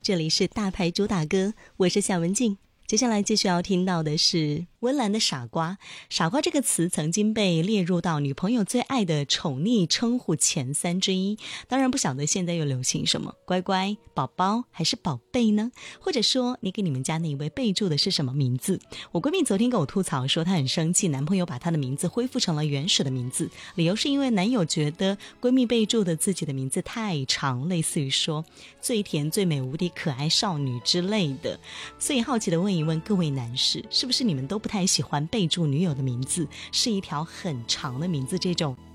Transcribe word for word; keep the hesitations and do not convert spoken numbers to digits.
这里是大牌主打歌，我是夏文静。接下来继续要听到的是温岚的傻瓜。傻瓜这个词曾经被列入到女朋友最爱的宠溺称呼前三之一，当然不晓得现在又流行什么，乖乖、宝宝还是宝贝呢？或者说你给你们家那一位备注的是什么名字？我闺蜜昨天跟我吐槽说她很生气，男朋友把她的名字恢复成了原始的名字，理由是因为男友觉得闺蜜备注的自己的名字太长，类似于说最甜最美无敌可爱少女之类的。所以好奇的问一问各位男士，是不是你们都不太喜欢备注女友的名字是一条很长的名字这种